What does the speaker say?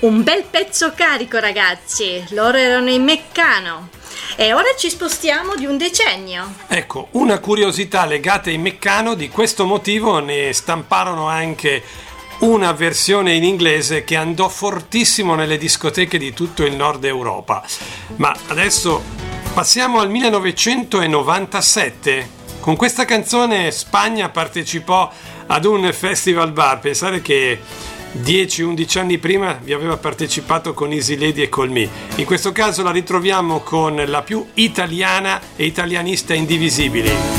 Un bel pezzo carico, ragazzi. Loro erano i Meccano. E ora ci spostiamo di un decennio. Ecco, una curiosità legata ai Meccano, di questo motivo ne stamparono anche una versione in inglese che andò fortissimo nelle discoteche di tutto il nord Europa. Ma adesso passiamo al 1997. Con questa canzone Spagna partecipò ad un festival bar. Pensate che 10-11 anni prima vi aveva partecipato con Easy Lady e Call Me. In questo caso la ritroviamo con la più italiana e italianista Indivisibili.